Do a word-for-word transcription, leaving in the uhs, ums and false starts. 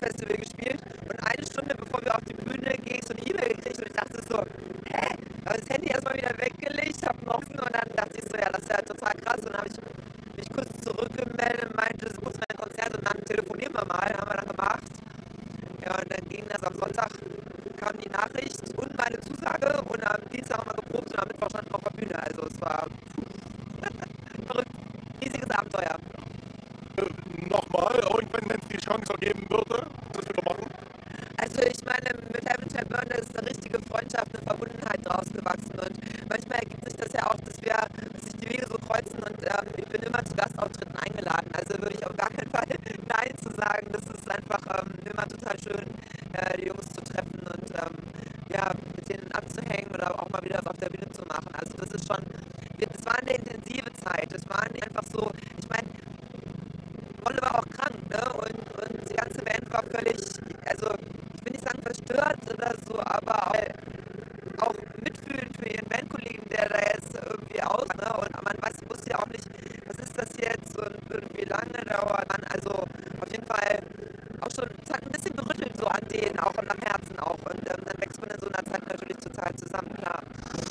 Festival gespielt und eine Stunde bevor wir auf die Bühne gingen, so eine E-Mail gekriegt und ich dachte so, hä? Aber das Handy erstmal wieder weggelegt, hab noch und dann dachte ich so, ja, das ist ja total krass. Und dann habe ich mich kurz zurückgemeldet und meinte, das muss mein Konzert und dann telefonieren wir mal, haben wir dann gemacht. Ja, und dann ging das am Sonntag, kam die Nachricht und meine Zusage und am Dienstag haben wir geprobt und am Mittwoch standen wir auf der Bühne. Also es war verrückt, riesiges Abenteuer. Äh, Nochmal, irgendwann, wenn es die Chance ergeben würde, das wieder machen? Also ich meine, mit Heaven Shall Burn ist eine richtige Freundschaft, eine Verbundenheit draus gewachsen und manchmal ergibt sich das ja auch, dass wir, dass sich die Wege so kreuzen und ähm, ich bin immer zu Gastauftritten eingeladen, also würde ich auf gar keinen Fall Nein zu sagen. Das ist einfach ähm, immer total schön, äh, die Jungs zu treffen und ähm, ja, mit denen abzuhängen oder auch mal wieder was auf der Bühne zu machen. Also das ist schon, das war eine intensive Zeit, das war nicht einfach so, ich meine, Wolle war auch krank, ne? Und, und die ganze Band war völlig, also ich will nicht sagen verstört oder so, aber auch, auch mitfühlend für ihren Bandkollegen, der da jetzt irgendwie aus, ne? Und man weiß, wusste ja auch nicht, was ist das jetzt und, und wie lange dauert man. Also auf jeden Fall auch schon, es hat ein bisschen gerüttelt so an denen, auch und am Herzen auch. Und ähm, dann wächst man in so einer Zeit natürlich total zusammen, klar.